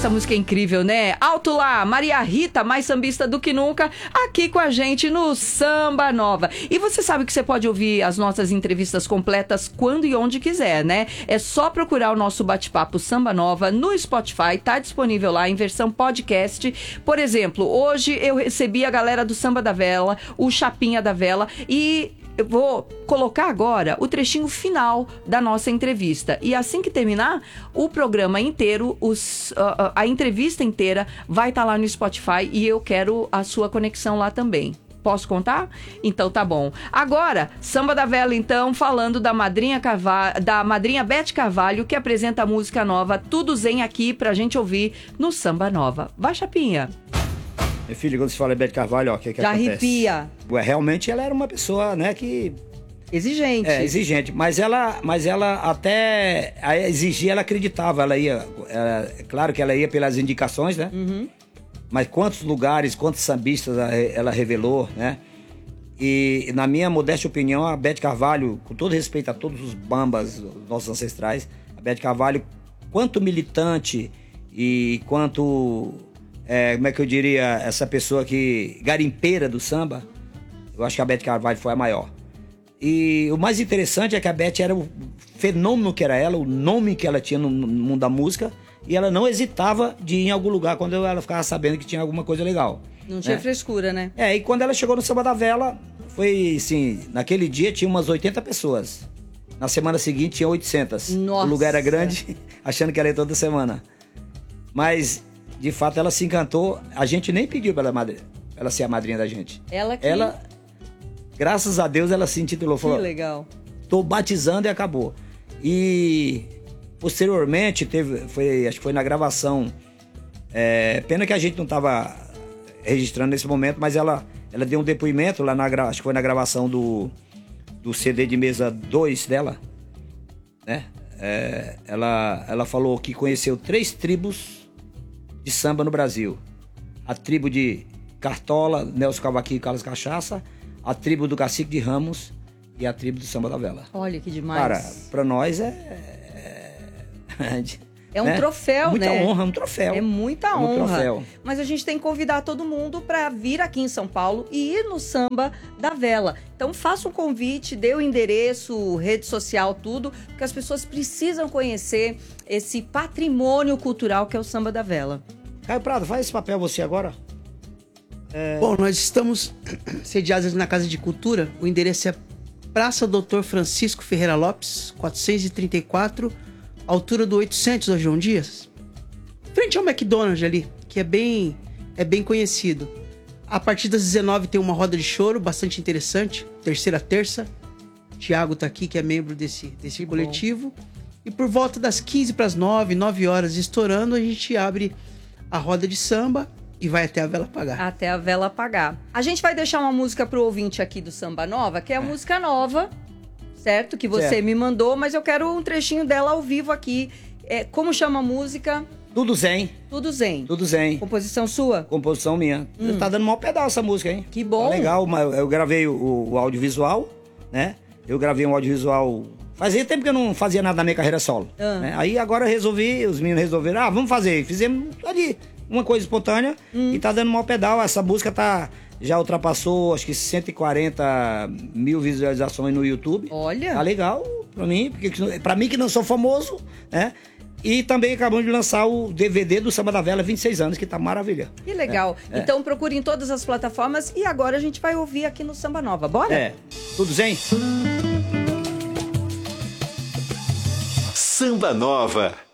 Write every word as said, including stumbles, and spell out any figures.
essa música é incrível, né? Alto lá, Maria Rita, mais sambista do que nunca, aqui com a gente no Samba Nova. E você sabe que você pode ouvir as nossas entrevistas completas quando e onde quiser, né? É só procurar o nosso bate-papo Samba Nova no Spotify, tá disponível lá em versão podcast. Por exemplo, hoje eu recebi a galera do Samba da Vela, o Chapinha da Vela, e eu vou colocar agora o trechinho final da nossa entrevista. E assim que terminar, o programa inteiro, os, uh, a entrevista inteira vai estar tá lá no Spotify e eu quero a sua conexão lá também. Posso contar? Então tá bom. Agora, Samba da Vela, então, falando da madrinha, Carvalho, da madrinha Beth Carvalho, que apresenta a música nova Tudo Zen aqui pra gente ouvir no Samba Nova. Vai, Chapinha! Meu filho, quando você fala Beth Carvalho, ó, o que que Já acontece? arrepia. Ué, realmente ela era uma pessoa, né, que... Exigente. É, exigente. Mas ela, mas ela até a exigir, ela acreditava. Ela ia... Ela, é claro que ela ia pelas indicações, né? Uhum. Mas quantos lugares, quantos sambistas ela, ela revelou, né? E, na minha modesta opinião, a Beth Carvalho, com todo respeito a todos os bambas, os nossos ancestrais, a Beth Carvalho, quanto militante e quanto... É, como é que eu diria, essa pessoa que garimpeira do samba, eu acho que a Beth Carvalho foi a maior. E o mais interessante é que a Beth era o fenômeno que era ela, o nome que ela tinha no mundo da música, e ela não hesitava de ir em algum lugar quando ela ficava sabendo que tinha alguma coisa legal. Não tinha né? frescura, né? É, e quando ela chegou no Samba da Vela, foi assim, naquele dia tinha umas oitenta pessoas. Na semana seguinte tinha oitocentas. Nossa. O lugar era grande, achando que ela ia toda semana. Mas... de fato, ela se encantou. A gente nem pediu pra ela, madre... ela ser a madrinha da gente. Ela que... Ela, graças a Deus, ela se intitulou. Falou, que legal. Tô batizando e acabou. E, posteriormente, teve, foi, acho que foi na gravação. É, pena que a gente não tava registrando nesse momento, mas ela, ela deu um depoimento lá na... Acho que foi na gravação do, do C D de mesa dois dela. Né? É, ela, ela falou que conheceu três tribos de samba no Brasil. A tribo de Cartola, Nelson Cavaquinho e Carlos Cachaça, a tribo do Cacique de Ramos e a tribo do Samba da Vela. Olha que demais. Cara, pra nós é... É, é um né? troféu, muita né? Muita honra, é um troféu. É muita é um honra. Troféu. Mas a gente tem que convidar todo mundo para vir aqui em São Paulo e ir no Samba da Vela. Então faça um convite, dê o endereço, rede social, tudo, porque as pessoas precisam conhecer esse patrimônio cultural que é o Samba da Vela. Caio Prado, faz esse papel você agora. É... Bom, nós estamos sediados na Casa de Cultura. O endereço é Praça doutor Francisco Ferreira Lopes, quatrocentos e trinta e quatro, altura do oitocentos da João Dias. Frente ao McDonald's ali, que é bem, é bem conhecido. A partir das dezenove tem uma roda de choro bastante interessante, terceira terça. O Thiago tá aqui, que é membro desse, desse coletivo. Bom. E por volta das quinze para as nove, nove horas estourando, a gente abre a roda de samba e vai até a vela apagar. Até a vela apagar. A gente vai deixar uma música pro ouvinte aqui do Samba Nova, que é a é. música nova, certo? Que você certo. me mandou, mas eu quero um trechinho dela ao vivo aqui. É, como chama a música? Tudo Zen. Tudo Zen. Tudo Zen. Composição sua? Composição minha. Hum. Tá dando maior pedaço essa música, hein? Que bom. Tá legal, eu gravei o, o audiovisual, né? Eu gravei um audiovisual... Fazia tempo que eu não fazia nada na minha carreira solo. Ah. Né? Aí agora eu resolvi, os meninos resolveram, ah, vamos fazer. Fizemos ali uma coisa espontânea hum. e tá dando maior pedal. Essa música tá, já ultrapassou, acho que cento e quarenta mil visualizações no YouTube. Olha! Tá legal pra mim, porque pra mim que não sou famoso, né? E também acabamos de lançar o D V D do Samba da Vela, vinte e seis anos, que tá maravilha. Que legal. É, então é. procure em todas as plataformas e agora a gente vai ouvir aqui no Samba Nova. Bora? É. Tudo Zen? Samba Nova.